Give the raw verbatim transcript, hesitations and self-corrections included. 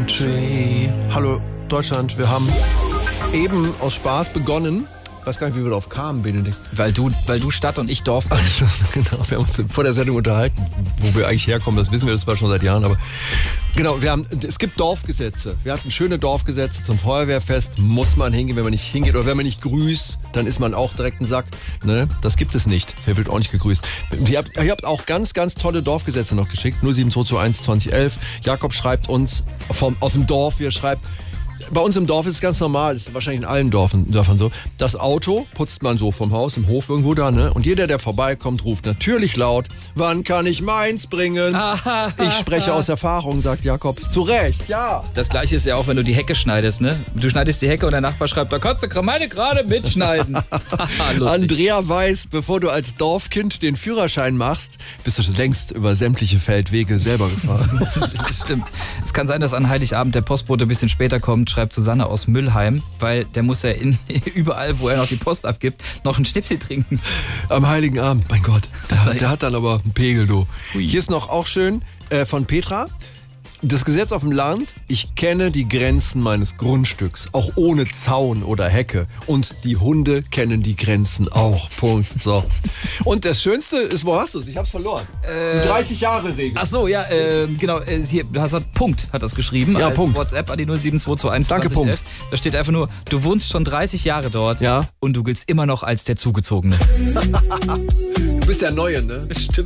Country. Hallo Deutschland, wir haben eben aus Spaß begonnen. Ich weiß gar nicht, wie wir darauf kamen, Benedikt. Weil du, weil du Stadt und ich Dorf bin. Genau, wir haben uns vor der Sendung unterhalten, wo wir eigentlich herkommen. Das wissen wir zwar schon seit Jahren, aber genau, wir haben, es gibt Dorfgesetze. Wir hatten schöne Dorfgesetze zum Feuerwehrfest. Muss man hingehen, wenn man nicht hingeht oder wenn man nicht grüßt, dann ist man auch direkt ein Sack. Ne? Das gibt es nicht. Hier wird auch nicht gegrüßt. Ihr habt, ihr habt auch ganz, ganz tolle Dorfgesetze noch geschickt. null sieben zwei zwei eins zwanzig elf. Jakob schreibt uns vom, aus dem Dorf, wie er schreibt, bei uns im Dorf ist es ganz normal, das ist wahrscheinlich in allen Dörfern, Dörfern so. Das Auto putzt man so vom Haus, im Hof irgendwo da, ne? Und jeder, der vorbeikommt, ruft natürlich laut, wann kann ich meins bringen? Ich spreche aus Erfahrung, sagt Jakob. Zu Recht, ja. Das Gleiche ist ja auch, wenn du die Hecke schneidest, ne? Du schneidest die Hecke und der Nachbar schreibt, da kannst du meine gerade mitschneiden. Andrea weiß, bevor du als Dorfkind den Führerschein machst, bist du schon längst über sämtliche Feldwege selber gefahren. Das stimmt. Es kann sein, dass an Heiligabend der Postbote ein bisschen später kommt, schreibt Susanne aus Müllheim, weil der muss ja in, überall, wo er noch die Post abgibt, noch einen Schnipsi trinken. Am Heiligen Abend, mein Gott, der, der hat dann aber einen Pegel, du. Ui. Hier ist noch auch schön äh, von Petra. Das Gesetz auf dem Land, ich kenne die Grenzen meines Grundstücks, auch ohne Zaun oder Hecke. Und die Hunde kennen die Grenzen auch. Punkt. So. Und das Schönste ist, wo hast du es? Ich hab's verloren. Äh, die dreißig-Jahre-Regel. Ach so, ja, äh, genau. Äh, hier, hast du Punkt, hat das geschrieben. Ja, als Punkt. WhatsApp an die null sieben zwei zwei eins Danke, zwanzig elf. Punkt. Da steht einfach nur, du wohnst schon dreißig Jahre dort, ja, und du giltst immer noch als der Zugezogene. Du bist der Neue, ne? Stimmt.